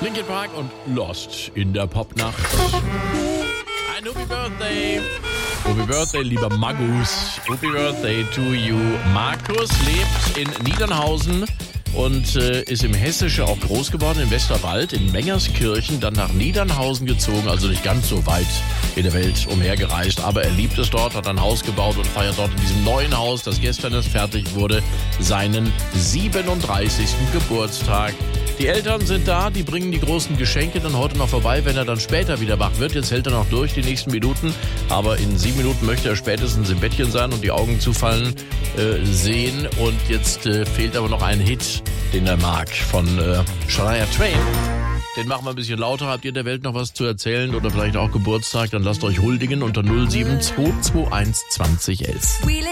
Linkin Park und Lost in der Popnacht. Ein Happy Birthday. Happy Birthday, lieber Magus. Happy Birthday to you. Markus lebt in Niedernhausen und ist im Hessische auch groß geworden, im Westerwald, in Mengerskirchen, dann nach Niedernhausen gezogen, also nicht ganz so weit in der Welt umhergereist, aber er liebt es dort, hat ein Haus gebaut und feiert dort in diesem neuen Haus, das gestern erst fertig wurde, seinen 37. Geburtstag. Die Eltern sind da, die bringen die großen Geschenke dann heute noch vorbei, wenn er dann später wieder wach wird. Jetzt hält er noch durch die nächsten Minuten, aber in 7 Minuten möchte er spätestens im Bettchen sein und die Augen zufallen sehen. Und jetzt fehlt aber noch ein Hit, den er mag, von Shania Twain. Den machen wir ein bisschen lauter. Habt ihr der Welt noch was zu erzählen oder vielleicht auch Geburtstag? Dann lasst euch huldigen unter 07221 2011.